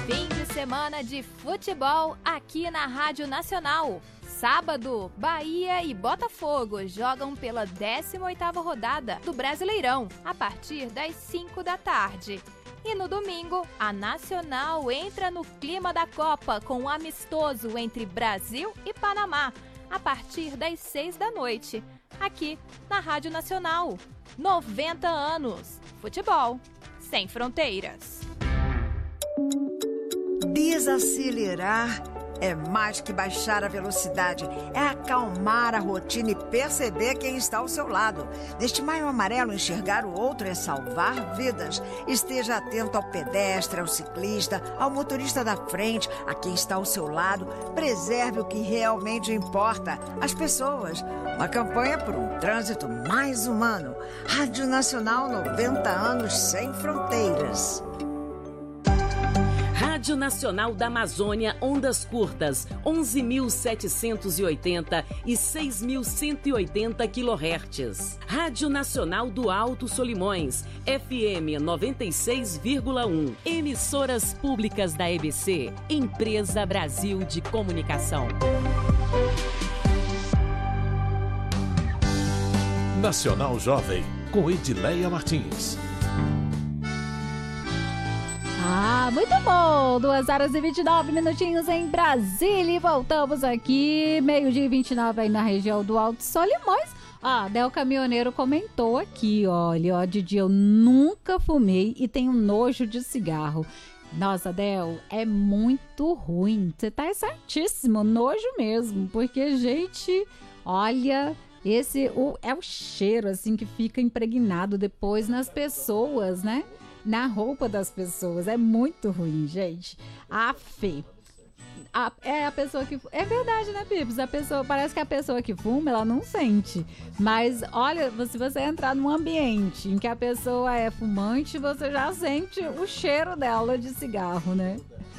Fim de semana de futebol aqui na Rádio Nacional. Sábado, Bahia e Botafogo jogam pela 18ª rodada do Brasileirão, a partir das 5 da tarde. E no domingo, a Nacional entra no clima da Copa com um amistoso entre Brasil e Panamá, a partir das 6 da noite, aqui na Rádio Nacional. 90 anos. Futebol sem fronteiras. Desacelerar é mais que baixar a velocidade, é acalmar a rotina e perceber quem está ao seu lado. Neste Maio Amarelo, enxergar o outro é salvar vidas. Esteja atento ao pedestre, ao ciclista, ao motorista da frente, a quem está ao seu lado. Preserve o que realmente importa, as pessoas. Uma campanha por um trânsito mais humano. Rádio Nacional, 90 anos sem fronteiras. Rádio Nacional da Amazônia, ondas curtas, 11.780 e 6.180 kHz. Rádio Nacional do Alto Solimões, FM 96,1. Emissoras públicas da EBC, Empresa Brasil de Comunicação. Nacional Jovem, com Edileia Martins. Muito bom! 2h29 em Brasília e voltamos aqui, 12h29 aí na região do Alto Solimões. Del Caminhoneiro comentou aqui, olha, Didi, eu nunca fumei e tenho nojo de cigarro. Nossa, Del, é muito ruim, você tá certíssimo, nojo mesmo, porque, gente, olha... é o cheiro, assim, que fica impregnado depois nas pessoas, né? Na roupa das pessoas. É muito ruim, gente. É a pessoa que... É verdade, né, Pips? Parece que a pessoa que fuma, ela não sente. Mas, olha, se você entrar num ambiente em que a pessoa é fumante, você já sente o cheiro dela de cigarro, né?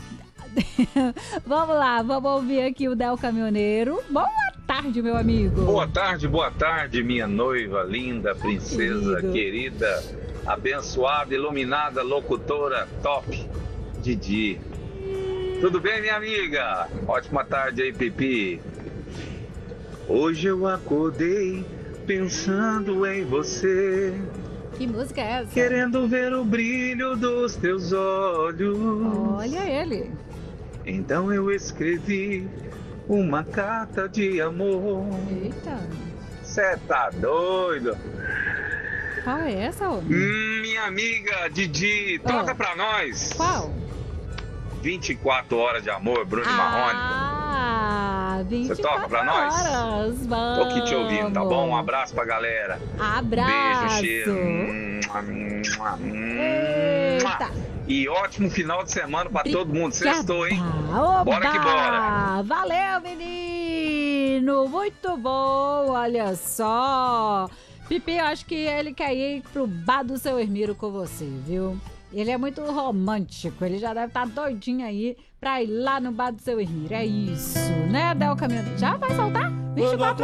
Vamos lá, vamos ouvir aqui o Del Caminhoneiro. Boa tarde, meu amigo. Boa tarde, minha noiva linda, princesa, querida, abençoada, iluminada, locutora, top, Didi. Tudo bem, minha amiga? Ótima tarde aí, Pipi. Hoje eu acordei pensando em você. Que música é essa? Querendo ver o brilho dos teus olhos. Olha ele. Então eu escrevi uma carta de amor. Eita. Cê tá doido? Qual é essa, homem? Minha amiga Didi, toca pra nós. Qual? 24 horas de amor, Bruno Marrone. 24 Você toca pra nós? horas, vamos. Tô aqui te ouvindo, tá bom? Um abraço pra galera. Abraço. Beijo, cheiro. Eita. E ótimo final de semana pra todo mundo. Sextou, hein? Oba. Bora que bora. Valeu, menino. Muito bom, olha só. Pipi, eu acho que ele quer ir pro bar do seu Hermiro com você, viu? Ele é muito romântico, ele já deve estar doidinho aí pra ir lá no bar do seu Hermiro. É isso, né, Del Caminhoneiro? Já vai soltar? 24